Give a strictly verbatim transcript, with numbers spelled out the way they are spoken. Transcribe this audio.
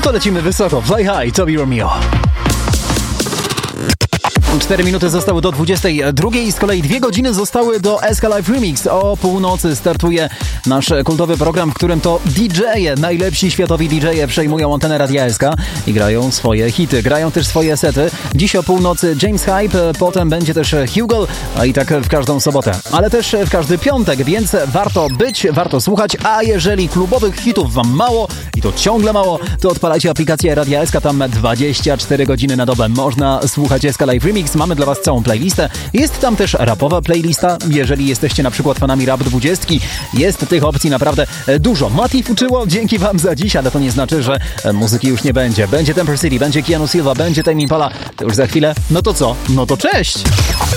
to lecimy wysoko. Fly High, Toby Romeo. cztery minuty zostały do dwudziestej drugiej, z kolei dwie godziny zostały do S K Live Remix. O północy startuje nasz kultowy program, w którym to D J-e, najlepsi światowi D J-e przejmują antenę Radia S K i grają swoje hity, grają też swoje sety. Dziś o północy James Hype, potem będzie też Hugo, a i tak w każdą sobotę, ale też w każdy piątek, więc warto być, warto słuchać, a jeżeli klubowych hitów wam mało i to ciągle mało, to odpalajcie aplikację Radia S K, tam dwadzieścia cztery godziny na dobę można słuchać S K Live Remix. Mamy dla was całą playlistę. Jest tam też rapowa playlista. Jeżeli jesteście na przykład fanami Rap dwudziestki, jest tych opcji naprawdę dużo. Mati fuczyło, dzięki wam za dziś, ale to nie znaczy, że muzyki już nie będzie. Będzie Temper City, będzie Keanu Silva, będzie Tame Impala. To już za chwilę. No to co? No to cześć!